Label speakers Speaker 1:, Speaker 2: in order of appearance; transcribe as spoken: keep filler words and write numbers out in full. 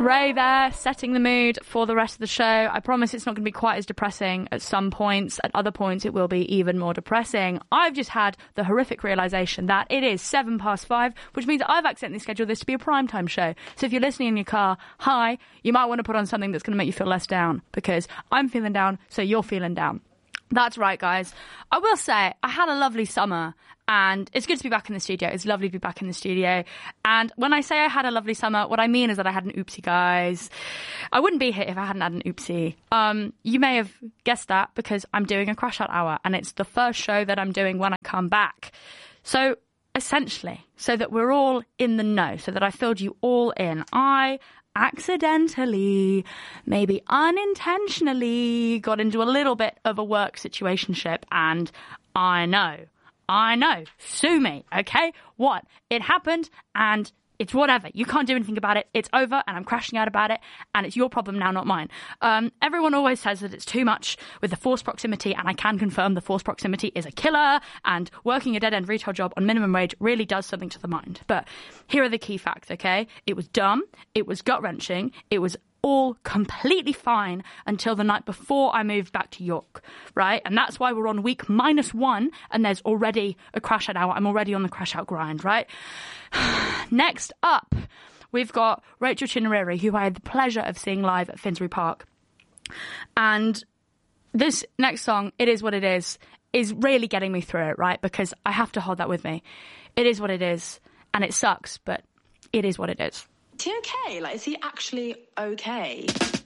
Speaker 1: Ray there, setting the mood for the rest of the show. I promise it's not going to be quite as depressing at some points. At other points, it will be even more depressing. I've just had the horrific realisation that it is seven past five, which means I've accidentally scheduled this to be a primetime show. So if you're listening in your car, hi, you might want to put on something that's going to make you feel less down, because I'm feeling down, so you're feeling down. That's right, guys. I will say, I had a lovely summer, and it's good to be back in the studio. It's lovely to be back in the studio. And when I say I had a lovely summer, what I mean is that I had an oopsie, guys. I wouldn't be here if I hadn't had an oopsie. Um, you may have guessed that because I'm doing a Crash Out Hour, and it's the first show that I'm doing when I come back. So, essentially, so that we're all in the know, so that I filled you all in, I accidentally, maybe unintentionally, got into a little bit of a work situationship, and I know, I know, sue me, okay? What? It happened, and it's whatever. You can't do anything about it. It's over, and I'm crashing out about it, and it's your problem now, not mine. Um, everyone always says that it's too much with the forced proximity, and I can confirm the forced proximity is a killer, and working a dead-end retail job on minimum wage really does something to the mind. But here are the key facts, okay? It was dumb. It was gut-wrenching. It was all completely fine until the night before I moved back to York, right? And that's why we're on week minus one, and there's already a Crash Out Hour. I'm already on the Crash Out grind, right? Next up, we've got Rachel Chinariri, who I had the pleasure of seeing live at Finsbury Park. And this next song, It Is What It Is, is really getting me through it, right? Because I have to hold that with me. It is what it is, and it sucks, but it is what it is.
Speaker 2: Is he okay? Like, is he actually okay?